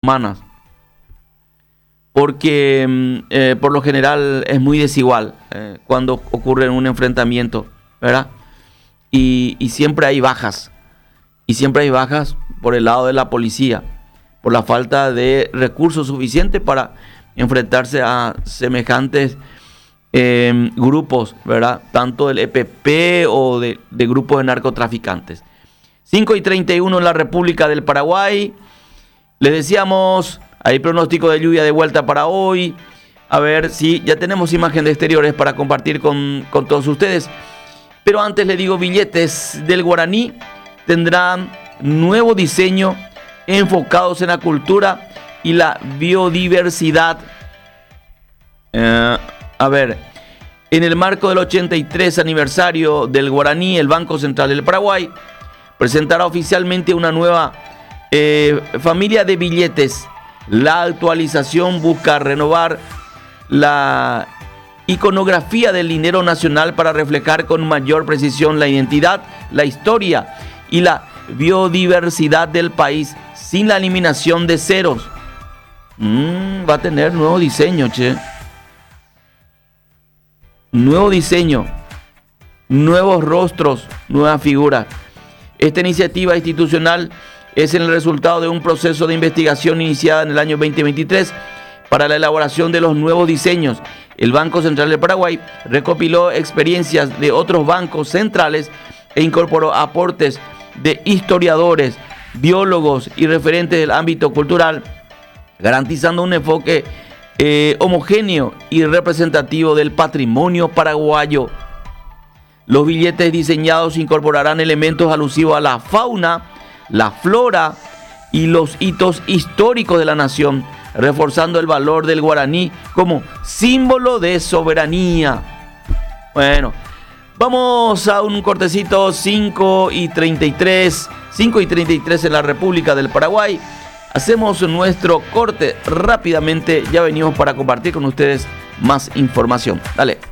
humanas, porque por lo general es muy desigual cuando ocurre un enfrentamiento, ¿verdad? Y siempre hay bajas, por el lado de la policía, por la falta de recursos suficientes para enfrentarse a semejantes grupos, ¿verdad? Tanto del EPP o de grupos de narcotraficantes. 5:31 en la República del Paraguay. Les decíamos, hay pronóstico de lluvia de vuelta para hoy. A ver si ya tenemos imagen de exteriores para compartir con todos ustedes. Pero antes le digo, billetes del Guaraní tendrán nuevo diseño enfocados en la cultura y la biodiversidad. A ver, en el marco del 83 aniversario del Guaraní, el Banco Central del Paraguay presentará oficialmente una nueva familia de billetes. La actualización busca renovar la iconografía del dinero nacional para reflejar con mayor precisión la identidad, la historia y la biodiversidad del país, sin la eliminación de ceros. Va a tener nuevo diseño, che. Nuevo diseño, nuevos rostros, nuevas figuras. Esta iniciativa institucional es el resultado de un proceso de investigación iniciada en el año 2023 para la elaboración de los nuevos diseños. El Banco Central del Paraguay recopiló experiencias de otros bancos centrales e incorporó aportes de historiadores, biólogos y referentes del ámbito cultural, garantizando un enfoque homogéneo y representativo del patrimonio paraguayo. Los billetes diseñados incorporarán elementos alusivos a la fauna, la flora y los hitos históricos de la nación, reforzando el valor del guaraní como símbolo de soberanía. Bueno, vamos a un cortecito. 5:33 en la República del Paraguay. Hacemos nuestro corte rápidamente. Ya venimos para compartir con ustedes más información. Dale.